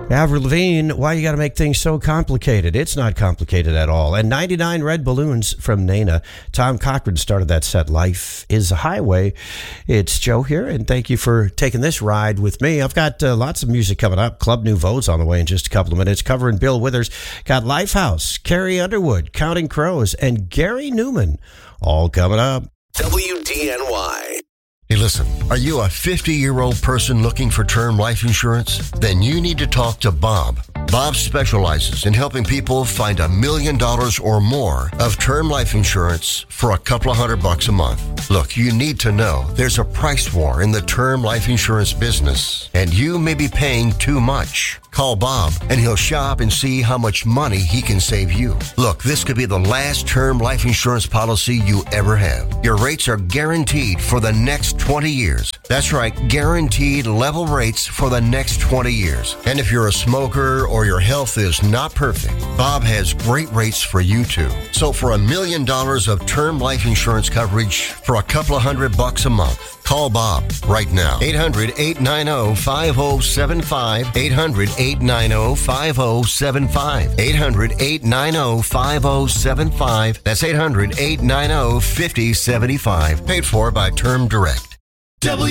Avril Lavigne, why you got to make things so complicated? It's not complicated at all. And 99 Red Balloons from Nana. Tom Cochran started that set. Life is a Highway. It's Joe here, and thank you for taking this ride with me. I've got lots of music coming up. Club Nouveau's on the way in just a couple of minutes. Covering Bill Withers. Got Lifehouse, Carrie Underwood, Counting Crows, and Gary Newman. All coming up. WDNY. Hey, listen, are you a 50-year-old person looking for term life insurance? Then you need to talk to Bob. Bob specializes in helping people find $1 million or more of term life insurance for a couple of $100 a month. Look, you need to know there's a price war in the term life insurance business, and you may be paying too much. Call Bob, and he'll shop and see how much money he can save you. Look, this could be the last term life insurance policy you ever have. Your rates are guaranteed for the next 20 years. That's right, guaranteed level rates for the next 20 years. And if you're a smoker or your health is not perfect, Bob has great rates for you too. So for $1 million of term life insurance coverage for a couple of $100 a month, call Bob right now. 800-890-5075. 800-890-5075. 800-890-5075. That's 800-890-5075. Paid for by Term Direct.